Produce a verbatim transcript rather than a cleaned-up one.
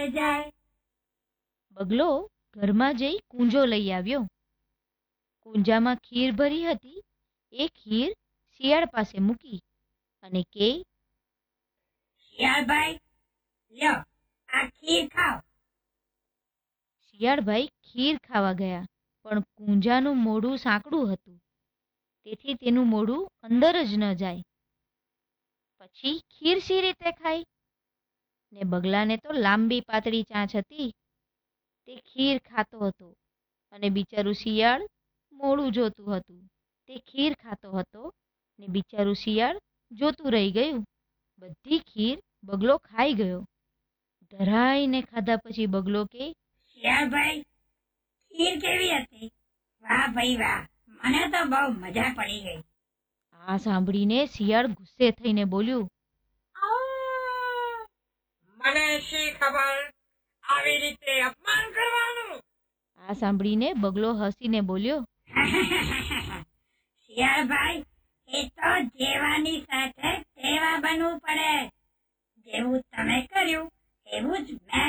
જાય. બગલો ઘરમાં જઈ કૂંજો લઈ આવ્યો. કૂંજામાં ખીર ભરી હતી. એ ખીર શિયાળ પાસે મૂકી અને કે, શિયાળભાઈ, લ્યો આ ખીર ખાઓ. શિયાળભાઈ ખીર ખાવા ગયા, પણ કૂંજાનું મોઢું સાંકડું હતું, તેથી તેનું મોઢું અંદર જ ન જાય. પછી ખીર સી રીતે ખાય? ને બગલાને તો લાંબી પાતળી ચાંચ હતી. તે ખીર ખાતો હતો અને બિચારું શિયાળ મોઢું જોતું હતું. તે ખીર ખાતો હતો ને બિચારું શિયાળ જોતું રહી ગયું. બધી ખીર બગલો ખાઈ ગયો. ધરાઈને ખાધા પછી બગલો કે, શિયાળભાઈ, ખીર કેવી હતી? વાહ ભાઈ વાહ, મને તો બહુ મજા પડી ગઈ. આ સાંભળીને શિયાળ ગુસ્સે થઈને બોલ્યું, મને શી ખબર આવી રીતે અપમાન કરવાનું? આ સાંભળીને બગલો હસીને બોલ્યો, શિયાળભાઈ, એ તો જેવાની સાથે તેવા બનવું પડે. જેવું તમે કર્યું એવું જ મેં